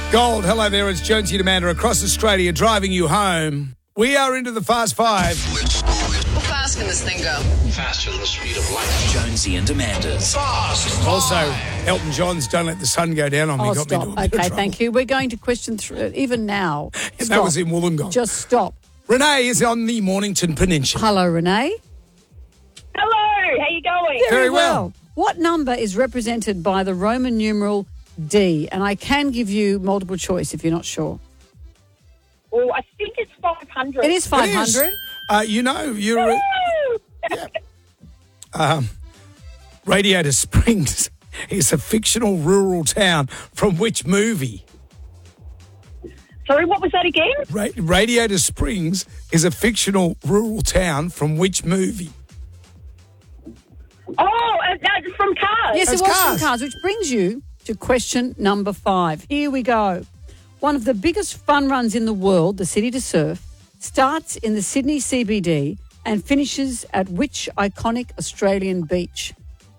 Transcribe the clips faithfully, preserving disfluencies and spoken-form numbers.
Gold, hello there, it's Jonesy and Amanda across Australia driving you home. We are into the Fast Five. How fast can this thing go? Faster than the speed of light. Jonesy and Amanda's Fast Five. Also, Elton John's Don't Let the Sun Go Down on Me Oh, got me stop. into a bit of Okay, trouble. thank you. We're going to question three, even now. And Stop. that was in Wollongong. Just stop. Renee is on the Mornington Peninsula. Hello, Renee. Hello, how you going? Very well. What number is represented by the Roman numeral D? And I can give you multiple choice if you're not sure. Oh, I think it's five hundred. It is five It is. hundred. Uh, you know, you're... Uh, yeah. um, Radiator Springs is a fictional rural town from which movie? Sorry, what was that again? Ra- Radiator Springs is a fictional rural town from which movie? Oh, uh, that's from Cars. Yes, That's it was Cars. from Cars, which brings you to question number five. Here we go. One of the biggest fun runs in the world, the City to Surf, starts in the Sydney C B D and finishes at which iconic Australian beach?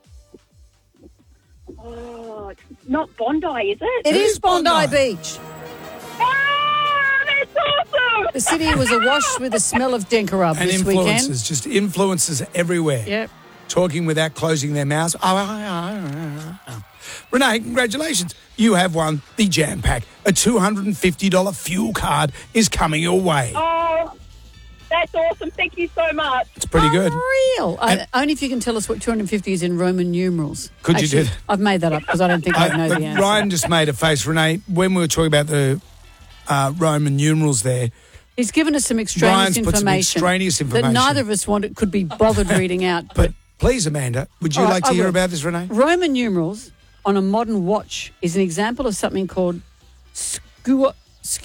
Oh, it's not Bondi, is it? It is, is Bondi, Bondi. Beach. Oh, that's awesome. The city was awash with the smell of Denkerub And this influences, weekend. just influences everywhere. Yep. Talking without closing their mouths. Oh, oh, oh, oh, oh. Renee, congratulations. You have won the Jam Pack. A two hundred fifty dollars fuel card is coming your way. Oh, that's awesome. Thank you so much. It's pretty good. Unreal. And- Uh, only if you can tell us what two hundred fifty is in Roman numerals. Could you Actually, do- I've made that up because I don't think I, I- know look, the answer. Ryan just made a face. Renee, when we were talking about the uh, Roman numerals there, He's given us some extraneous Ryan's put some information, extraneous information. that neither of us wanted, could be bothered reading out. but please, Amanda, would you All right, like to I hear will. about this, Renee? Roman numerals on a modern watch is an example of something called scu-